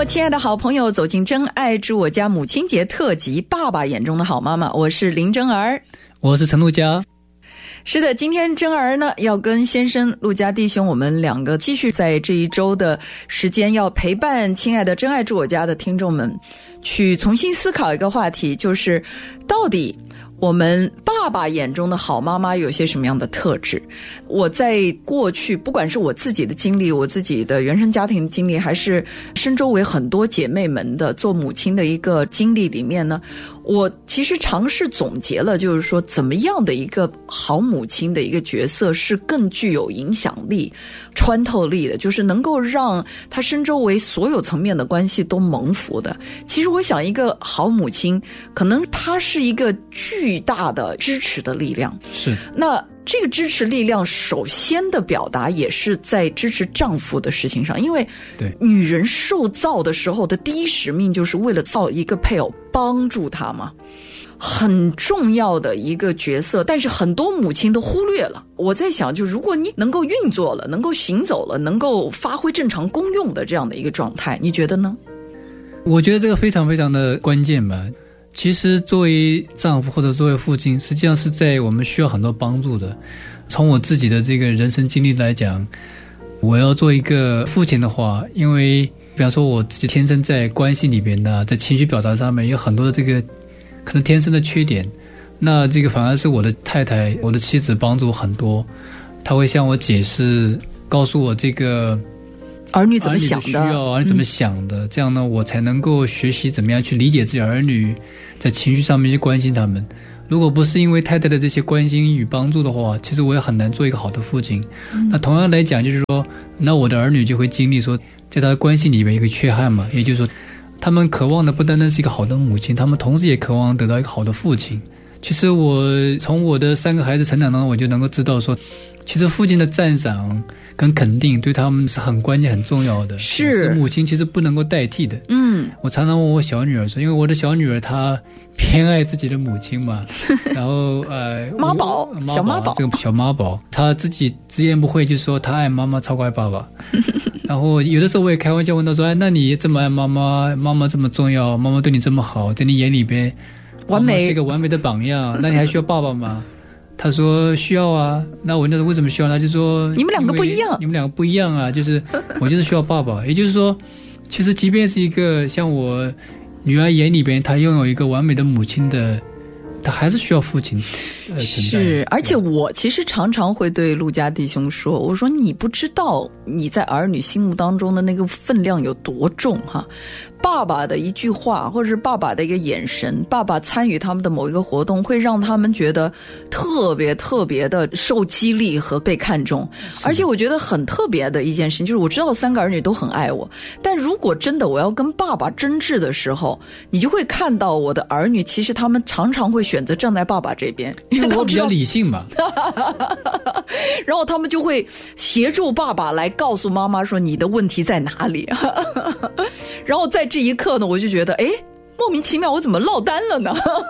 亲爱的好朋友，走进真爱之我家母亲节特辑，爸爸眼中的好妈妈，我是林真儿， 我是陈陆佳。 是的，今天真儿呢要跟先生陆家弟兄，我们两个继续在这一周的时间，要陪伴亲爱的真爱之我家的听众们，去重新思考一个话题，就是到底我们爸爸眼中的好妈妈有些什么样的特质。我在过去不管是我自己的经历，我自己的原生家庭经历，还是身周围很多姐妹们的做母亲的一个经历里面呢，我其实尝试总结了，就是说怎么样的一个好母亲的一个角色是更具有影响力、穿透力的，就是能够让她身周围所有层面的关系都蒙福的。其实我想一个好母亲可能她是一个巨大的支持的力量， 是那这个支持力量首先的表达也是在支持丈夫的事情上，因为女人受造的时候的第一使命就是为了造一个配偶，帮助她嘛，很重要的一个角色，但是很多母亲都忽略了。我在想，就如果你能够运作了，能够行走了，能够发挥正常功用的这样的一个状态，你觉得呢？ 我觉得这个非常非常的关键吧。其实作为丈夫或者作为父亲，实际上是在我们需要很多帮助的。从我自己的这个人生经历来讲，我要做一个父亲的话，因为比方说我自己天生在关系里边呢，在情绪表达上面有很多的这个可能天生的缺点，那这个反而是我的太太，我的妻子帮助我很多，她会向我解释，告诉我这个儿女怎么想的， 需要儿女怎么想的，这样呢，我才能够学习怎么样去理解自己儿女，在情绪上面去关心他们。如果不是因为太太的这些关心与帮助的话，其实我也很难做一个好的父亲。那同样来讲，就是说，那我的儿女就会经历说，在他的关系里面一个缺憾嘛，也就是说，他们渴望的不单单是一个好的母亲，他们同时也渴望得到一个好的父亲。其实我从我的3个孩子成长当中，我就能够知道说，其实父亲的赞赏跟肯定对他们是很关键很重要的，是母亲其实不能够代替的。我常常问我小女儿说，因为我的小女儿她偏爱自己的母亲嘛，然后妈宝，小妈宝， 这个小妈宝，她自己直言不讳就说她爱妈妈超过爱爸爸。然后有的时候我也开玩笑问她说，那你这么爱妈妈，妈妈这么重要，妈妈对你这么好，在你眼里边完美， 是一个完美的榜样，那你还需要爸爸吗？他说需要啊。那我那时候为什么需要？他就说你们两个不一样， 你们两个不一样啊，就是我就是需要爸爸。也就是说，其实即便是一个像我女儿眼里边，她拥有一个完美的母亲的，她还是需要父亲存在。 是，而且我其实常常会对陆家弟兄说，我说你不知道你在儿女心目当中的那个分量有多重哈。爸爸的一句话，或者是爸爸的一个眼神，爸爸参与他们的某一个活动，会让他们觉得特别特别的受激励和被看重。而且我觉得很特别的一件事情，就是我知道3个儿女都很爱我，但如果真的我要跟爸爸争执的时候，你就会看到我的儿女其实他们常常会选择站在爸爸这边， 因为我比较理性嘛。 然后他们就会协助爸爸来告诉妈妈说你的问题在哪里。然后在这一刻呢，我就觉得莫名其妙我怎么落单了呢？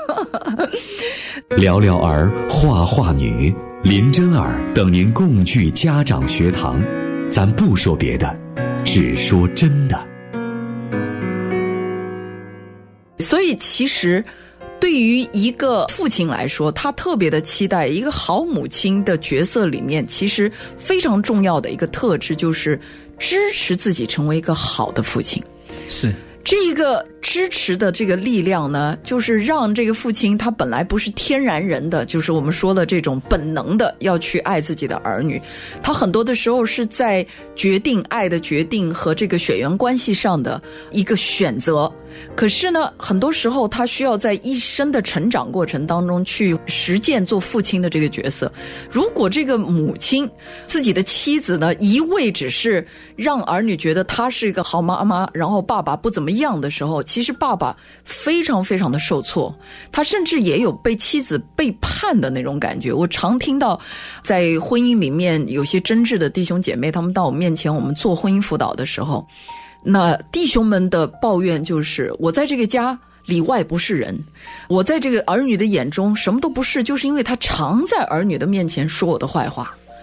聊聊儿，画画女，林真儿等您共聚家长学堂，咱不说别的，只说真的。 所以其实对于一个父亲来说，他特别的期待一个好母亲的角色里面，其实非常重要的一个特质就是支持自己成为一个好的父亲。 是这一个支持的这个力量呢，就是让这个父亲他本来不是天然人的，就是我们说的这种本能的要去爱自己的儿女，他很多的时候是在决定爱的决定和这个血缘关系上的一个选择。可是呢，很多时候他需要在一生的成长过程当中去实践做父亲的这个角色。如果这个母亲自己的妻子呢，一味只是让儿女觉得她是一个好妈妈，然后爸爸不怎么样的时候，其实爸爸非常非常的受挫，他甚至也有被妻子背叛的那种感觉。我常听到在婚姻里面有些真挚的弟兄姐妹，他们到我面前，我们做婚姻辅导的时候，那弟兄们的抱怨就是我在这个家里外不是人，我在这个儿女的眼中什么都不是，就是因为他常在儿女的面前说我的坏话。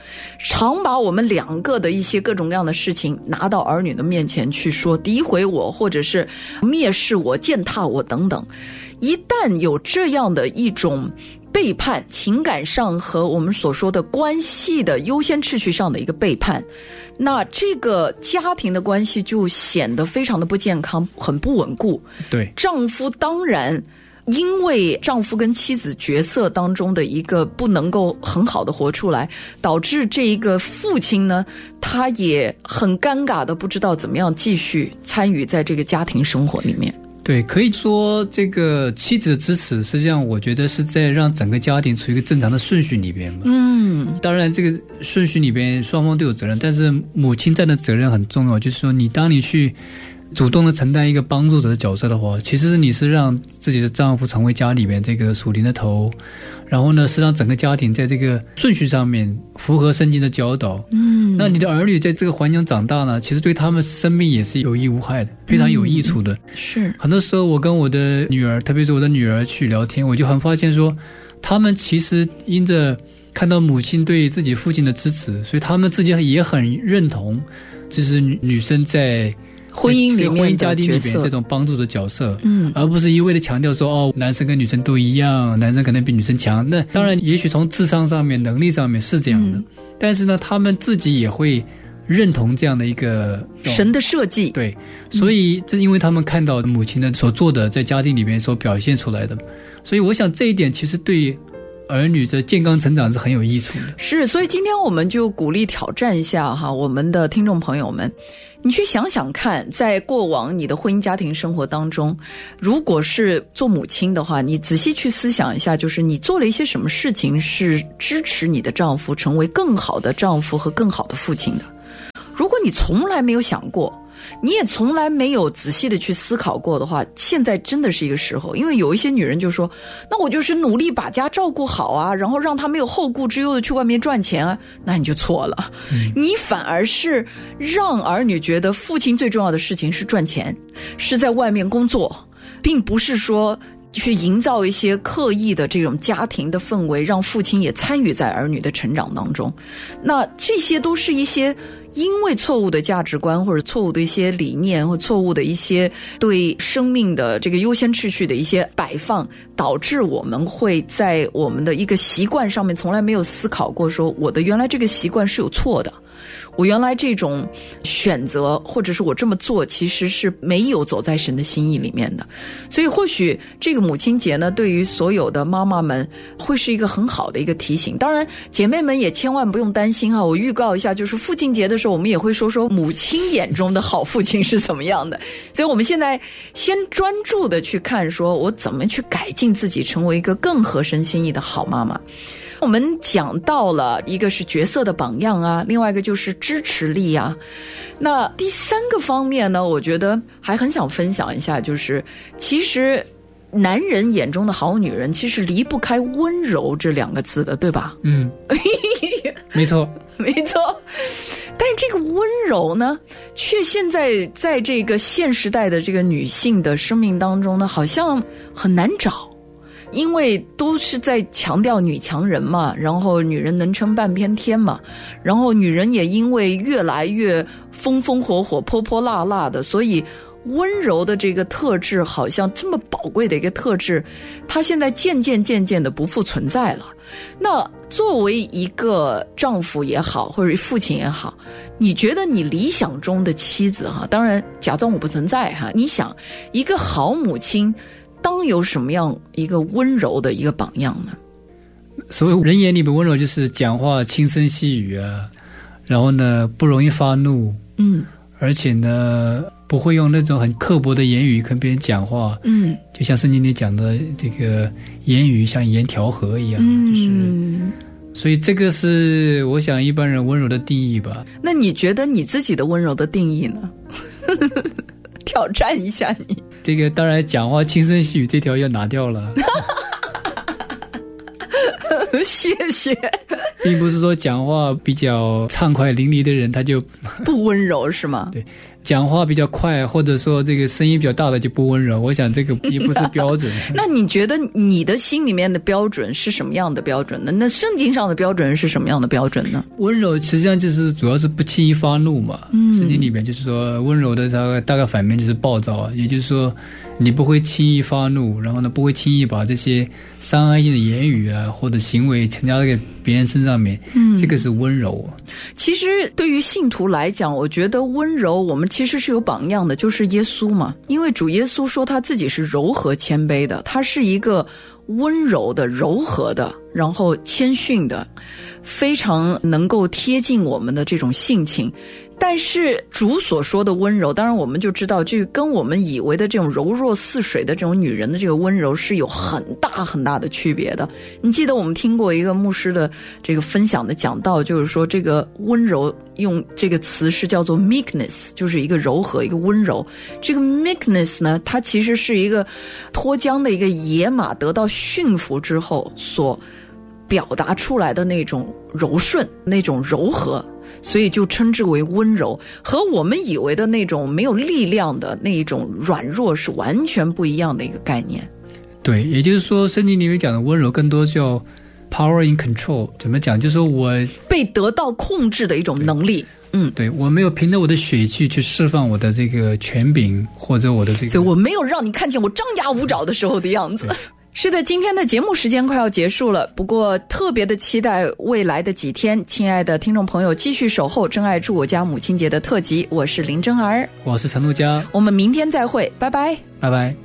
常把我们两个的一些各种各样的事情拿到儿女的面前去说，诋毁我，或者是蔑视我、践踏我等等。一旦有这样的一种背叛，情感上和我们所说的关系的优先秩序上的一个背叛，那这个家庭的关系就显得非常的不健康，很不稳固。 对， 丈夫当然因为丈夫跟妻子角色当中的一个不能够很好的活出来，导致这一个父亲呢，他也很尴尬的不知道怎么样继续参与在这个家庭生活里面。 对，可以说这个妻子的支持，实际上我觉得是在让整个家庭处于一个正常的顺序里边嘛。当然这个顺序里边双方都有责任，但是母亲占的责任很重要，就是说当你去主动的承担一个帮助者的角色的话，其实你是让自己的丈夫成为家里面这个属灵的头，然后呢是让整个家庭在这个顺序上面符合圣经的教导。那你的儿女在这个环境长大呢，其实对他们生命也是有益无害的，非常有益处的。 是很多时候我跟我的女儿，特别是我的女儿去聊天，我就很发现说，他们其实因着看到母亲对自己父亲的支持，所以他们自己也很认同就是女生在婚姻里面的婚姻家庭里边这种帮助的角色，而不是一味的强调说男生跟女生都一样，男生可能比女生强。那当然也许从智商上面能力上面是这样的，但是呢他们自己也会认同这样的一个神的设计。 对，所以这因为他们看到母亲的所做的在家庭里面所表现出来的，所以我想这一点其实对儿女的健康成长是很有益处的。 是，所以今天我们就鼓励挑战一下我们的听众朋友们，你去想想看，在过往你的婚姻家庭生活当中，如果是做母亲的话，你仔细去思想一下，就是你做了一些什么事情是支持你的丈夫成为更好的丈夫和更好的父亲的。如果你从来没有想过，你也从来没有仔细的去思考过的话，现在真的是一个时候。因为有一些女人就说，那我就是努力把家照顾好啊，然后让她没有后顾之忧的去外面赚钱啊，那你就错了。你反而是让儿女觉得父亲最重要的事情是赚钱，是在外面工作，并不是说去营造一些刻意的这种家庭的氛围，让父亲也参与在儿女的成长当中。那这些都是一些因为错误的价值观或者错误的一些理念或错误的一些对生命的这个优先秩序的一些摆放，导致我们会在我们的一个习惯上面从来没有思考过说，我的原来这个习惯是有错的，我原来这种选择或者是我这么做其实是没有走在神的心意里面的。所以或许这个母亲节呢，对于所有的妈妈们会是一个很好的一个提醒。当然姐妹们也千万不用担心我预告一下，就是父亲节的时候我们也会说说母亲眼中的好父亲是怎么样的。所以我们现在先专注的去看说我怎么去改进自己，成为一个更合神心意的好妈妈。我们讲到了一个是角色的榜样啊，另外一个就是支持力啊。那第三个方面呢，我觉得还很想分享一下，就是其实男人眼中的好女人其实离不开温柔这两个字的，对吧？ 没错没错。但是这个温柔呢，却现在这个现时代的这个女性的生命当中呢，好像很难找。因为都是在强调女强人嘛，然后女人能撑半边天嘛，然后女人也因为越来越风风火火泼泼辣辣的，所以温柔的这个特质好像这么宝贵的一个特质，它现在渐渐的不复存在了。那作为一个丈夫也好或者父亲也好，你觉得你理想中的妻子当然假装我不存在你想一个好母亲当有什么样一个温柔的一个榜样呢？ 所谓人眼里的温柔，就是讲话轻声细语啊，然后呢不容易发怒，而且呢不会用那种很刻薄的言语跟别人讲话，就像圣经里讲的这个言语像盐调和一样，就是所以这个是我想一般人温柔的定义吧。 那你觉得你自己的温柔的定义呢？挑战一下你。 这个当然讲话轻声细语这条要拿掉了。 谢谢。 并不是说讲话比较畅快淋漓的人他就不温柔是吗？ 对， 讲话比较快，或者说这个声音比较大的就不温柔，我想这个也不是标准。 那你觉得你的心里面的标准是什么样的标准呢？那圣经上的标准是什么样的标准呢？ 温柔实际上就是主要是不轻易发怒嘛。圣经里面就是说温柔的大概反面就是暴躁啊，也就是说你不会轻易发怒，然后呢不会轻易把这些伤害性的言语啊或者行为强加在别人身上面，这个是温柔。 其实对于信徒来讲，我觉得温柔我们其实是有榜样的，就是耶稣嘛。因为主耶稣说他自己是柔和谦卑的，他是一个温柔的、柔和的，然后谦逊的，非常能够贴近我们的这种性情。但是主所说的温柔，当然我们就知道这个跟我们以为的这种柔弱似水的这种女人的这个温柔是有很大很大的区别的。你记得我们听过一个牧师的这个分享的讲道，就是说这个温柔用这个词是叫做 meekness， 就是一个柔和一个温柔。这个 meekness 呢，它其实是一个脱缰的一个野马得到驯服之后所表达出来的那种柔顺，那种柔和，所以就称之为温柔，和我们以为的那种没有力量的那一种软弱是完全不一样的一个概念。 对，也就是说圣经里面讲的温柔更多叫 power in control， 怎么讲，就是说我被得到控制的一种能力。 对，我没有凭着我的血气去释放我的这个权柄，或者我的这个， 所以我没有让你看见我张牙舞爪的时候的样子。是的，今天的节目时间快要结束了，不过特别的期待未来的几天，亲爱的听众朋友继续守候真爱住我家母亲节的特辑。我是林真儿， 我是陈路佳， 我们明天再会，拜拜， 拜拜。